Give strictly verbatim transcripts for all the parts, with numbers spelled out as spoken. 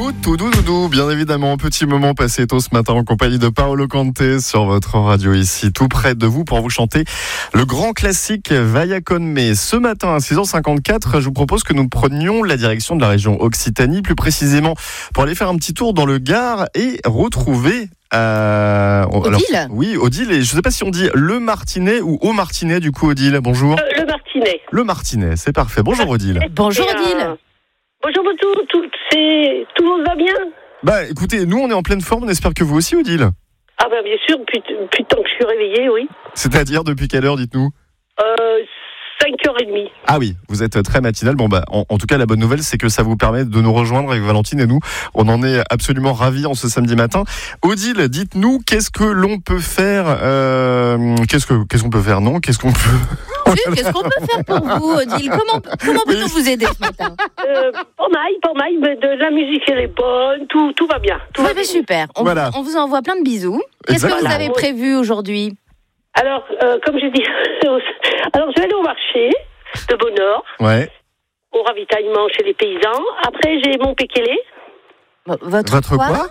Tout, tout doudou, bien évidemment, un petit moment passé tôt ce matin en compagnie de Paolo Conte sur votre radio ici, tout près de vous pour vous chanter le grand classique Vaya con me. Ce matin à six heures cinquante-quatre, je vous propose que nous prenions la direction de la région Occitanie, plus précisément pour aller faire un petit tour dans le Gard et retrouver... Euh, Odile alors, oui, Odile, et je ne sais pas si on dit le Martinet ou au Martinet, du coup, Odile, bonjour. Euh, le Martinet. Le Martinet, c'est parfait. Bonjour Odile. Bonjour Et, euh, Odile. Bonjour tout, tout, c'est, tout le monde va bien? Bah écoutez, nous on est en pleine forme, on espère que vous aussi Odile. Ah ben bien sûr, depuis, depuis le temps que je suis réveillée, oui. C'est-à-dire depuis quelle heure, dites-nous? Euh, cinq heures trente. Ah oui, vous êtes très matinal. Bon bah, en, en tout cas, la bonne nouvelle, c'est que ça vous permet de nous rejoindre avec Valentine et nous. On en est absolument ravis en ce samedi matin. Odile, dites-nous, qu'est-ce que l'on peut faire euh, Qu'est-ce que qu'est-ce qu'on peut faire Non, qu'est-ce qu'on peut Oui, qu'est-ce qu'on peut faire pour vous, Odile? Comment, comment peut-on vous aider ce matin? Euh, pas mal, pas mal, mais de la musique elle est bonne, tout, tout va bien. Tout Ouais, va mais bien. super. On, Voilà. vous, on vous envoie plein de bisous. Qu'est-ce que vous Exactement. avez prévu aujourd'hui? Alors, euh, comme je dis, alors je vais aller au marché de Bonheur, Ouais. au ravitaillement chez les paysans. Après, j'ai mon pékélé. Votre, Votre quoi,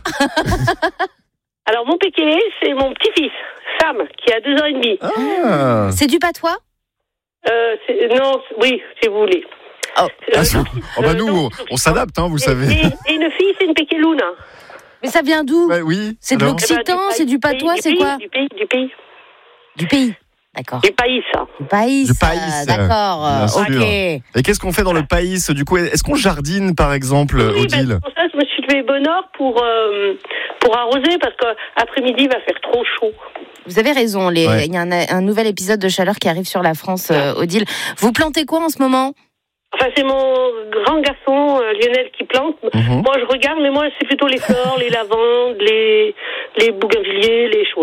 Alors, mon pékélé, c'est mon petit-fils, Sam, qui a deux ans et demi. Ah. C'est du patois? Euh, c'est, non, c'est- oui, si vous voulez. Oh. Euh, Ah, c'est- non, oh bah euh, nous, non, on, on s'adapte, hein, vous et, savez. Et, et une fille, c'est une pékéloune. Mais ça vient d'où? Ouais, oui. C'est de alors l'Occitan, Eh ben, c'est du pays, patois, du c'est pays, quoi? Du pays, du pays. Du pays. D'accord. Du pays, ça. Du pays. Du pays, euh, D'accord. bien euh, sûr. ok. Et qu'est-ce qu'on fait dans le pays du coup? Est-ce qu'on jardine, par exemple, Oui, ben, Odile? c'est pour ça que je me suis levée bonne heure pour, euh, pour arroser, parce qu'après-midi, il va faire trop chaud. Vous avez raison. Les... Ouais. Il y a un, un nouvel épisode de chaleur qui arrive sur la France, euh, Odile. Vous plantez quoi en ce moment? Enfin, c'est mon grand garçon, euh, Lionel, qui plante. Mhm. Moi, je regarde, mais moi, c'est plutôt les fleurs, les lavandes, les, les bougainvilliers, les choses.